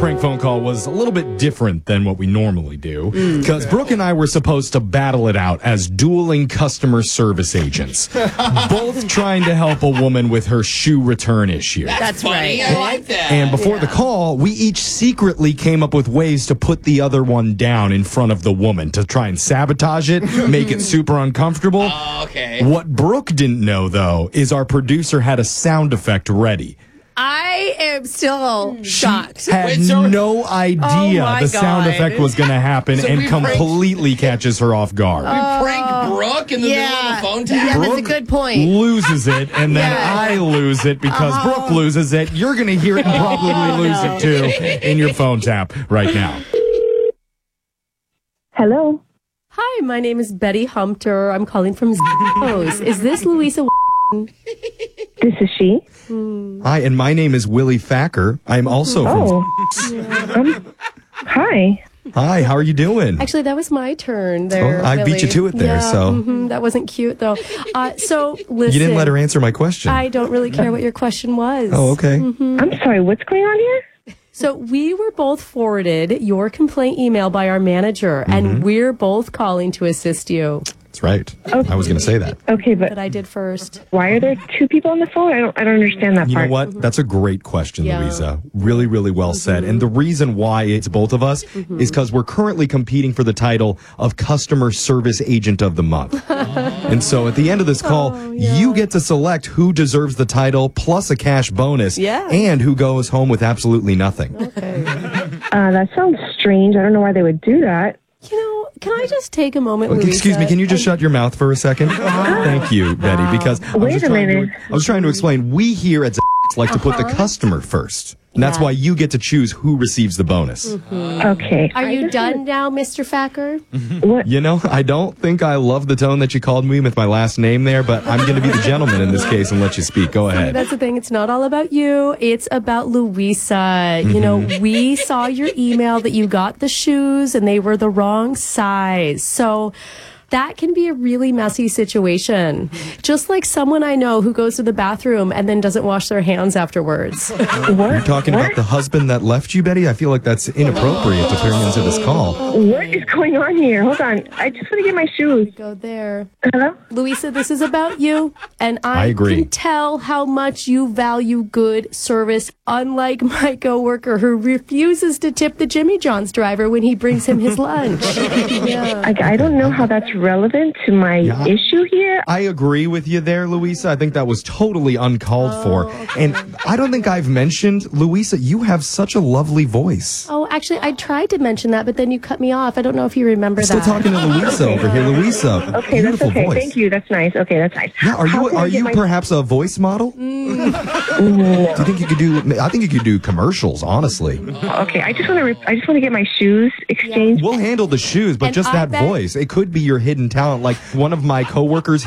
prank phone call was a little bit different than what we normally do because Brooke and I were supposed to battle it out as dueling customer service agents, both trying to help a woman with her shoe return issue. That's right. I like that. And before the call, we each secretly came up with ways to put the other one down in front of the woman to try and sabotage it, make it super uncomfortable. Okay. What Brooke didn't know, though, is our producer had a sound effect ready. I am still shocked. Had Wait, so- no idea my the sound God. effect was going to happen So and we pranked- completely catches her off guard. Prank Brooke in the middle of the phone tap. Yeah, that's a Brooke good point. loses it, and then Yeah. I lose it because Brooke loses it. You're going to hear it and probably lose it too in your phone tap right now. Hello. Hi, my name is Betty Humpter. I'm calling from Zos. Is this Louisa? This is she. Hi, and my name is Willie Thacker. I'm also from... Hi. Hi, how are you doing? Actually, that was my turn there. Oh, I beat you to it there, so... That wasn't cute, though. So, listen. You didn't let her answer my question. I don't really care what your question was. Oh, okay. I'm sorry. What's going on here? So, we were both forwarded your complaint email by our manager, and we're both calling to assist you. That's right. I was going to say that. Okay, But but I did first. why are there two people on the phone? I don't understand that You part. know what? That's a great question, Yeah. Louisa. Really, really well said. And the reason why it's both of us is because we're currently competing for the title of Customer Service Agent of the Month. And so at the end of this call, you get to select who deserves the title plus a cash bonus Yeah. and who goes home with absolutely nothing. That sounds strange. I don't know why they would do that. You know, can I just take a moment, Louisa? Excuse me, can you just shut your mouth for a second? Thank you, Betty, because Wait a minute. I was trying to explain, we here at like to put the customer first. And that's why you get to choose who receives the bonus. Okay. Are you done now, Mr. Thacker? What? You know, I don't think I love the tone that you called me with my last name there, but I'm going to be the gentleman in this case and let you speak. Go ahead. That's the thing. It's not all about you. It's about Louisa. You know, we saw your email that you got the shoes and they were the wrong size. So that can be a really messy situation. Just like someone I know who goes to the bathroom and then doesn't wash their hands afterwards. What? You're talking about the husband that left you, Betty? I feel like that's inappropriate to bring into this call. What is going on here? Hold on. I just want to get my shoes. Go there. Hello? Louisa, this is about you. And I I agree. can tell how much you value good service, unlike my coworker who refuses to tip the Jimmy John's driver when he brings him his lunch. Yeah. I don't know how that's relevant to my issue here. I agree with you there, Louisa. I think that was totally uncalled for. And I don't think I've mentioned, Louisa, you have such a lovely voice. Oh, actually, I tried to mention that, but then you cut me off. I don't know if you remember Still that. talking to Louisa over here. Louisa, Okay, beautiful that's okay. voice. Thank you. That's nice. Okay, that's nice. Yeah, are How you can I get my- perhaps a voice model? Do you think you could do? I think you could do commercials. Honestly, Okay, I just want to get my shoes exchanged. we'll handle the shoes, but And just I that bet- voice, it could be your hidden talent. Like one of my coworkers